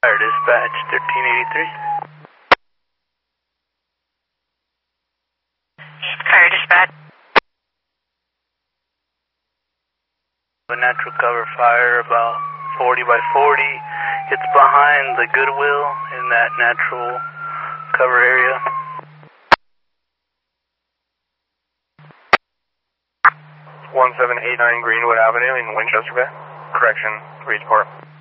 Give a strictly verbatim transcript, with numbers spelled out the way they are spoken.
Fire dispatch thirteen eighty-three. Fire dispatch. A natural cover fire about forty by forty. It's behind the Goodwill in that natural cover area. one seven eight nine Greenwood Avenue in Winchester Bay. Correction, report.